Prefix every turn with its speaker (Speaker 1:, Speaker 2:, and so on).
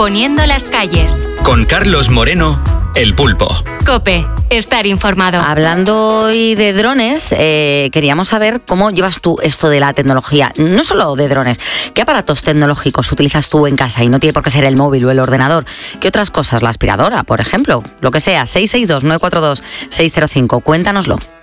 Speaker 1: poniendo las calles.
Speaker 2: Con Carlos Moreno, El Pulpo.
Speaker 1: COPE, estar informado.
Speaker 3: Hablando hoy de drones, queríamos saber cómo llevas tú esto de la tecnología. No solo de drones, ¿qué aparatos tecnológicos utilizas tú en casa? Y no tiene por qué ser el móvil o el ordenador. ¿Qué otras cosas? La aspiradora, por ejemplo. Lo que sea, 662-942-605. Cuéntanoslo.